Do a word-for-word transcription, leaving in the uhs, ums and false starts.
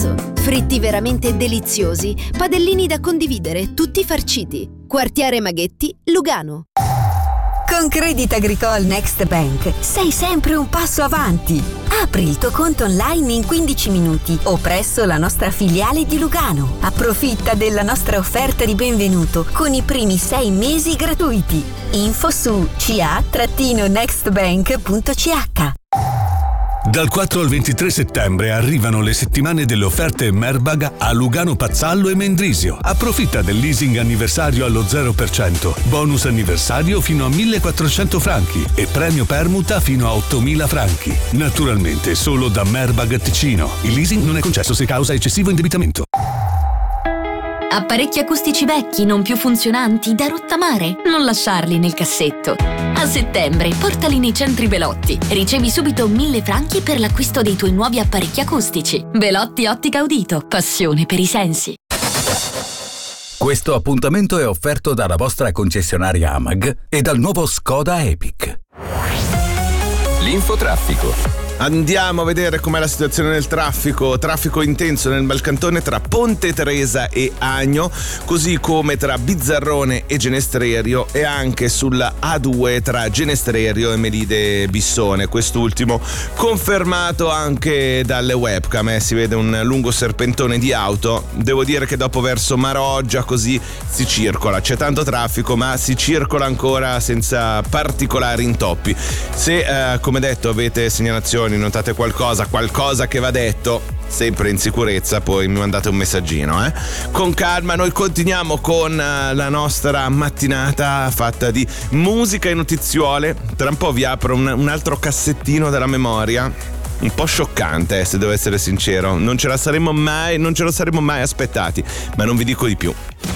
prezzo. Fritti veramente deliziosi, padellini da condividere, tutti farciti. Quartiere Maghetti, Lugano. Con Crédit Agricole Next Bank sei sempre un passo avanti. Apri il tuo conto online in quindici minuti o presso la nostra filiale di Lugano. Approfitta della nostra offerta di benvenuto con i primi sei mesi gratuiti. Info su c a next bank punto c h. Dal quattro al ventitré settembre arrivano le settimane delle offerte Merbag a Lugano, Pazzallo e Mendrisio. Approfitta del leasing anniversario allo zero per cento, bonus anniversario fino a millequattrocento franchi e premio permuta fino a ottomila franchi. Naturalmente solo da Merbag Ticino. Il leasing non è concesso se causa eccessivo indebitamento. Apparecchi acustici vecchi non più funzionanti da rottamare? Non lasciarli nel cassetto. A settembre portali nei centri Belotti. Ricevi subito mille franchi per l'acquisto dei tuoi nuovi apparecchi acustici. Belotti Ottica Udito. Passione per i sensi. Questo appuntamento è offerto dalla vostra concessionaria AMAG e dal nuovo Skoda Epic. L'infotraffico. Andiamo a vedere com'è la situazione del traffico. Traffico intenso nel Malcantone tra Ponte Teresa e Agno, così come tra Bizzarrone e Genestrerio e anche sulla A due tra Genestrerio e Melide Bissone. Quest'ultimo confermato anche dalle webcam, eh. Si vede un lungo serpentone di auto. Devo dire che dopo verso Maroggia così si circola. C'è tanto traffico, ma si circola ancora senza particolari intoppi. Se, eh, come detto, avete segnalazioni, notate qualcosa, qualcosa che va detto, sempre in sicurezza, poi mi mandate un messaggino, eh? Con calma, noi continuiamo con uh, la nostra mattinata fatta di musica e notiziole. Tra un po' vi apro un, un altro cassettino della memoria, un po' scioccante, eh, se devo essere sincero. Non ce la saremmo mai, non ce lo saremmo mai aspettati, ma non vi dico di più.